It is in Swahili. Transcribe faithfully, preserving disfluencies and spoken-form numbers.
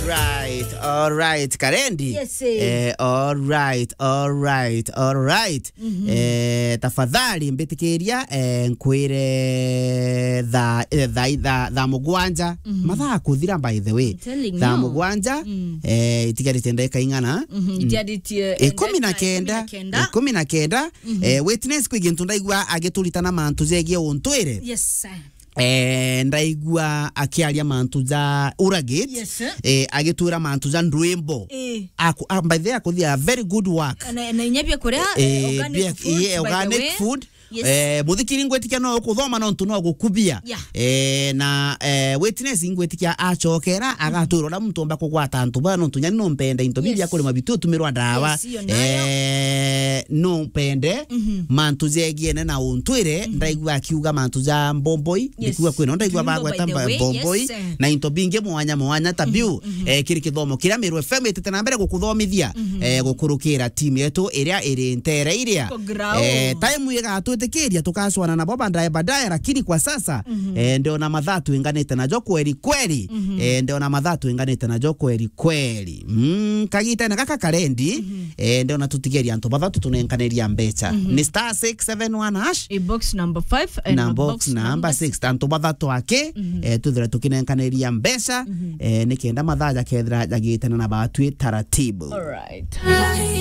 right, all right, Karendi. Yes, eh, all right, all right, all right. Mm-hmm. eh, tafadhali mbitikiria eh, nkwire tha tha tha tha mugwanja mm-hmm. mathaa kuthira by the way tha mugwanja mm. eh itigarite ndeka ingana mm-hmm. Itigarite ikumi na kenda ikumi na kenda eh witness kwigintu ndaigwa agituritana mantu zegie untwire. Yes sir. Eh ndaigua akiaria mantu za uragate. Yes, eh agitura mantu za ndwimbo eh aku by the akuthia very good work na na nyabia kuria eh, organic food, yeah, organic food. Yes. Eh muthikiri ngwetikia no kuthoma no ntuno gukubia. Yeah. eh na eh witness ngwetikia achokera agatura ra muntu mba kugwata ntu bano ntunyani no mpende into bibia yes. kuri mabitu tumirwa ndawa. Yes, eh no mpende mm -hmm. mantu zegie na untwire mm -hmm. ndaigua akiuga mantu za mbomboi yes. ndikuwa kwino ndaigua bagweta mbomboi yes. na into binge mwanya mwanya tabiu mm -hmm. eh kiri kithomo kira Meru F M itete na mbere gukuthomithia mm -hmm. eh gukurukira team yetu iria iri ntere iria eh time yega tutekeria tukaswana na baba ndaye baadaye, lakini kwa sasa mm -hmm. eh ndio na madhatu inganite na jo kweli kweli mm -hmm. eh ndio na madhatu inganite na jo kweli kweli mm kagita na kaka Karendi mm -hmm. eh ndio na tutigeria anto madhatu tunenkaneria mbecha mm -hmm. ni star six seven one hash e box number five and na box number six anto madhatu ake mm -hmm. eh tuthira tukinenkaneria mbecha mm -hmm. eh nikienda madhaja kethira jagitana na batu taratibu. All right.